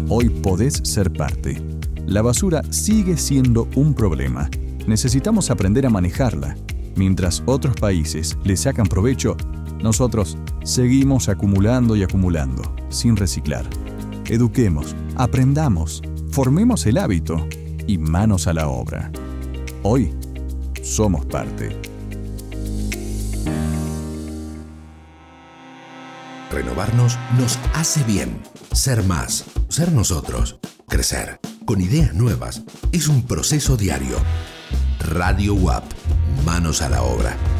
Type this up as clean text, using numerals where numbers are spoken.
Hoy podés ser parte. La basura sigue siendo un problema. Necesitamos aprender a manejarla. Mientras otros países le sacan provecho, nosotros seguimos acumulando y acumulando, sin reciclar. Eduquemos, aprendamos, formemos el hábito y manos a la obra. Hoy somos parte. Renovarnos nos hace bien. Ser más, ser nosotros, crecer, con ideas nuevas, es un proceso diario. Radio UAP, manos a la obra.